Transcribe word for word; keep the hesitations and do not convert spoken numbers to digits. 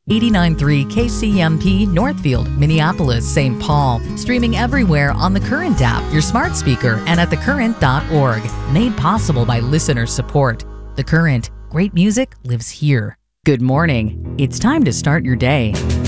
eighty-nine point three K C M P Northfield, Minneapolis, Saint Paul. Streaming everywhere on the Current app, your smart speaker, and at the current dot org. Made possible by listener support. The Current. Great music lives here. Good morning. It's time to start your day.